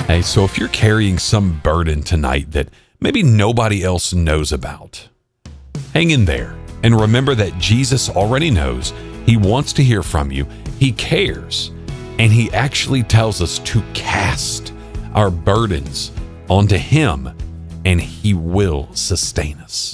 Hey, so if you're carrying some burden tonight that maybe nobody else knows about, hang in there and remember that Jesus already knows. He wants to hear from you. He cares. And he actually tells us to cast our burdens onto him, and he will sustain us.